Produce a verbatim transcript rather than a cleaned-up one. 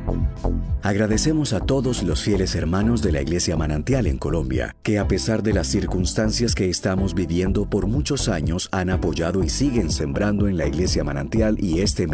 Agradecemos a todos los fieles hermanos de la Iglesia Manantial en Colombia, que a pesar de las circunstancias que estamos viviendo por muchos años han apoyado y siguen sembrando en la Iglesia Manantial y este